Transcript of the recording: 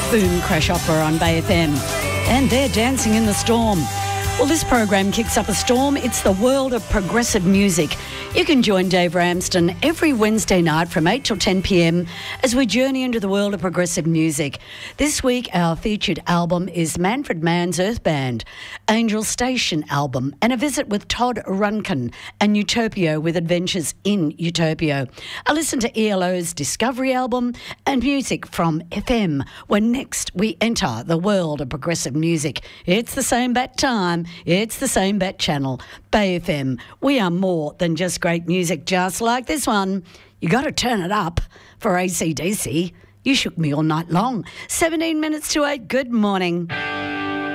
Boom Crash Opera on Bay FM. And they're dancing in the storm. Well, this program kicks up a storm. It's the world of progressive music. You can join Dave Ramsden every Wednesday night from 8 till 10 p.m. as we journey into the world of progressive music. This week, our featured album is Manfred Mann's Earth Band, Angel Station album, and a visit with Todd Rundgren and Utopia with Adventures in Utopia. A listen to ELO's Discovery album and music from FM, when next we enter the world of progressive music. It's the same bat time. It's the same bat channel, Bay FM. We are more than just great music, just like this one. You got to turn it up for AC/DC. You shook me all night long. 17 minutes to 8. Good morning.